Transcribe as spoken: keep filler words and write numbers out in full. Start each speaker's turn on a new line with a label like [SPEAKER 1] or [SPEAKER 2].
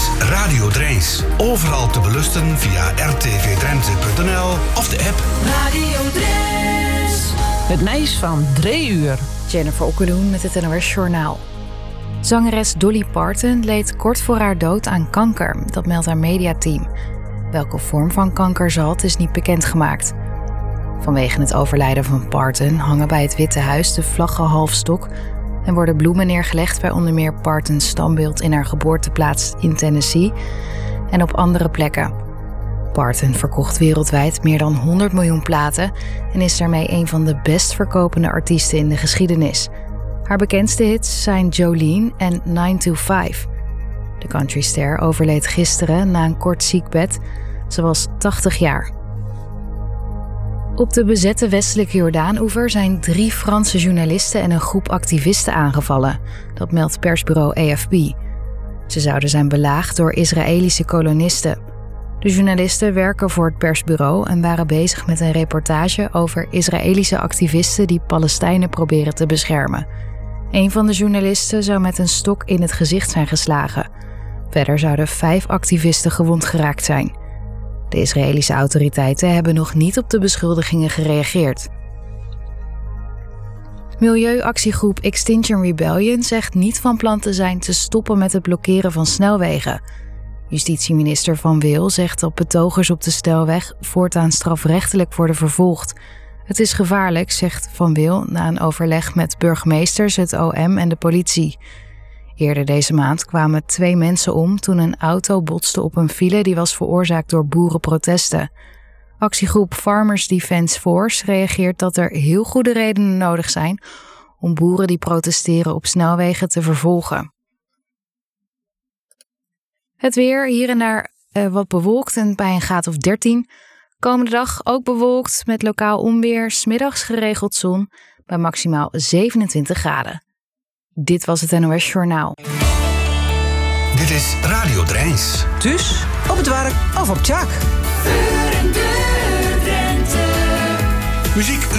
[SPEAKER 1] is Radio Drijns. Overal te beluisteren via r t v drenthe punt n l of de app.
[SPEAKER 2] Radio Drijns.
[SPEAKER 3] Het nieuws van drie uur.
[SPEAKER 4] Jennifer Okkeloen met het N O S Journaal. Zangeres Dolly Parton leed kort voor haar dood aan kanker. Dat meldt haar mediateam. Welke vorm van kanker ze had is niet bekendgemaakt. Vanwege het overlijden van Parton hangen bij het Witte Huis de vlaggen halfstok en worden bloemen neergelegd bij onder meer Partons standbeeld in haar geboorteplaats in Tennessee en op andere plekken. Parton verkocht wereldwijd meer dan honderd miljoen platen en is daarmee een van de best verkopende artiesten in de geschiedenis. Haar bekendste hits zijn Jolene en nine to five. De countryster overleed gisteren na een kort ziekbed. Ze was tachtig jaar. Op de bezette westelijke Jordaan-oever zijn drie Franse journalisten en een groep activisten aangevallen. Dat meldt persbureau A F P. Ze zouden zijn belaagd door Israëlische kolonisten. De journalisten werken voor het persbureau en waren bezig met een reportage over Israëlische activisten die Palestijnen proberen te beschermen. Een van de journalisten zou met een stok in het gezicht zijn geslagen. Verder zouden vijf activisten gewond geraakt zijn. De Israëlische autoriteiten hebben nog niet op de beschuldigingen gereageerd. Milieuactiegroep Extinction Rebellion zegt niet van plan te zijn te stoppen met het blokkeren van snelwegen. Justitieminister Van Wil zegt dat betogers op de snelweg voortaan strafrechtelijk worden vervolgd. Het is gevaarlijk, zegt Van Wil na een overleg met burgemeesters, het O M en de politie. Eerder deze maand kwamen twee mensen om toen een auto botste op een file die was veroorzaakt door boerenprotesten. Actiegroep Farmers Defence Force reageert dat er heel goede redenen nodig zijn om boeren die protesteren op snelwegen te vervolgen. Het weer, hier en daar uh, wat bewolkt en bij een graad of dertien. Komende dag ook bewolkt met lokaal onweer, 's middags geregeld zon bij maximaal zevenentwintig graden. Dit was het N O S Journaal.
[SPEAKER 1] Dit is Radio Drijns.
[SPEAKER 3] Dus op het werk of op Tjak.
[SPEAKER 2] Voor en door Drenthe.
[SPEAKER 1] Muziek